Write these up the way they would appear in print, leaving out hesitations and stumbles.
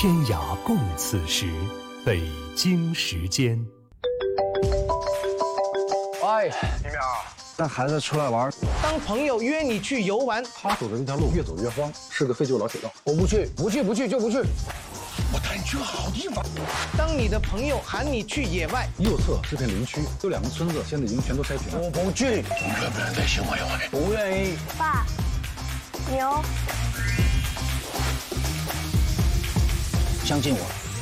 天涯共此时，北京时间。 哎，李淼，带孩子出来玩， 当朋友约你去游玩， 他走的那条路越走越荒，是个废旧老铁道。我不去就不去。我带你去个好地方。 当你的朋友喊你去野外， 右侧是片林区，有2个村子，现在已经全都拆平了。我不去。你愿不愿意再请我一回？不愿意。 爸，牛。 相信我。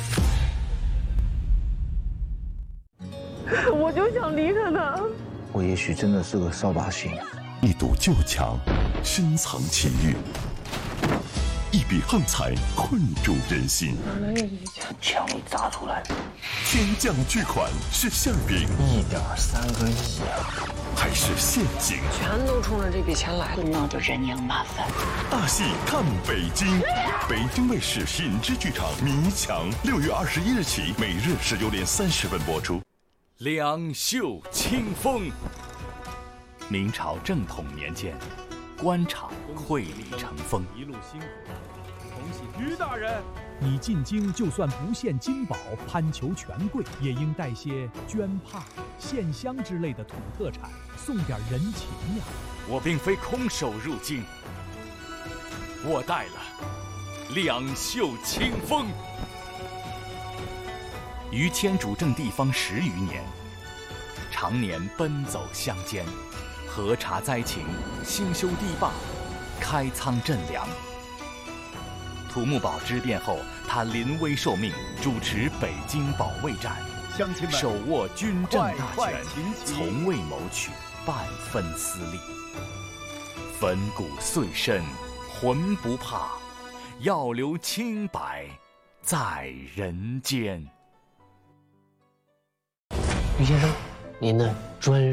我就想离开他。 我也许真的是个扫把星。 一堵旧墙，深藏情欲；一笔横财，困住人心。 枪砸出来， 天降巨款是馅饼 1.3个亿啊！ 还是陷阱？ 全都冲着这笔钱来了， 那就人仰马翻。 大戏看北京，北京卫视品质剧场《迷墙》6月21日起，每日19点30分播出。 两袖清风。明朝正统年间，官场溃里成风。 一路辛苦，恭喜于大人！你进京就算不献金宝，攀求权贵，也应带些绢帕、线香之类的土特产，送点人情呀。 我并非空手入京，我带了两袖清风。于谦主政地方10余年，常年奔走乡间，核查灾情，兴修堤坝，开仓赈粮。土木堡之变后，他临危受命，主持北京保卫战， 乡亲们手握军政大权， 秦旗从未谋取半分私利。粉骨碎身，浑不怕，要留清白在人间。 于先生，您的专